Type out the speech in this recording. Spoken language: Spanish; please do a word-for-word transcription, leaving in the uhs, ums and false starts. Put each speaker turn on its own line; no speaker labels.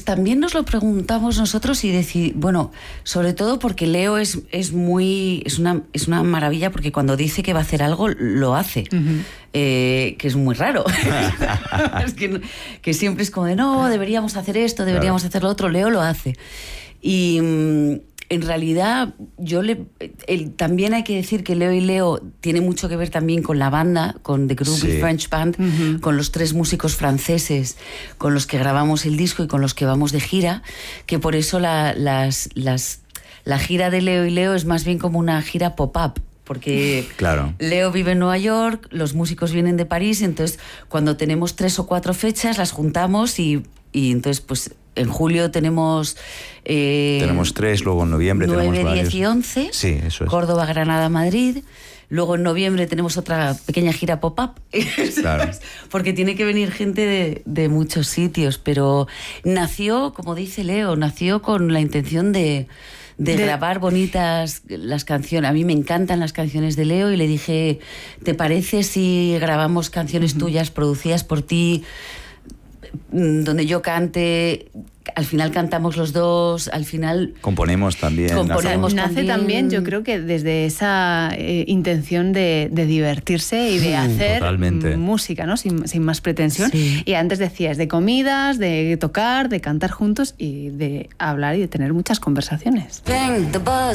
también nos lo preguntamos nosotros y decir, bueno, sobre todo porque Leo es, es muy, es una, es una maravilla, porque cuando dice que va a hacer algo, lo hace, uh-huh. eh, que es muy raro. Es que, que siempre es como de, no, deberíamos hacer esto, deberíamos claro. hacer lo otro. Leo lo hace. Y en realidad, yo le, el, también hay que decir que Leo y Leo tiene mucho que ver también con la banda, con The Groovy sí. French Band, uh-huh. con los tres músicos franceses con los que grabamos el disco y con los que vamos de gira, que por eso la, las, las, la gira de Leo y Leo es más bien como una gira pop-up. Porque
claro.
Leo vive en Nueva York, los músicos vienen de París, entonces cuando tenemos tres o cuatro fechas las juntamos y, y entonces pues en julio tenemos...
Eh, tenemos tres, luego en noviembre
nueve,
tenemos varios.
diez y once,
sí, eso es.
Córdoba, Granada, Madrid. Luego en noviembre tenemos otra pequeña gira pop-up,
claro.
porque tiene que venir gente de, de muchos sitios, pero nació, como dice Leo, nació con la intención de... De, de grabar bonitas las canciones. A mí me encantan las canciones de Leo y le dije, ¿te parece si grabamos canciones uh-huh. tuyas producidas por ti, donde yo cante? Al final cantamos los dos, al final...
Componemos también.
Componemos
Nace
también.
también, yo creo que desde esa eh, intención de, de divertirse y de hacer
Totalmente.
música, ¿no? Sin, sin más pretensión.
Sí.
Y antes decías de comidas, de tocar, de cantar juntos y de hablar y de tener muchas conversaciones.
Bang the buzz.